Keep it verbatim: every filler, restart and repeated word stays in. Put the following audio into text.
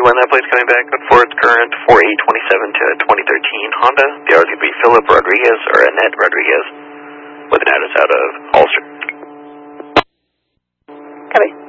when that plate's coming back on Ford's current four eight twenty-seven to twenty thirteen Honda. The R is going to be Philip Rodriguez, or Annette Rodriguez, with an address out of Ulster. Copy.